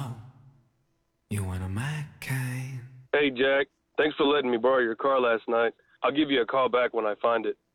You one of my kind. Hey, Jack. Thanks for letting me borrow your car last night. I'll give you a call back when I find it.